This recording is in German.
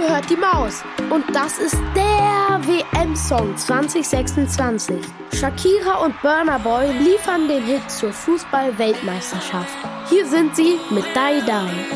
Ihr hört die Maus und das ist der WM-Song 2026. Shakira und Burna Boy liefern den Hit zur Fußball-Weltmeisterschaft. Hier sind sie mit Die Die.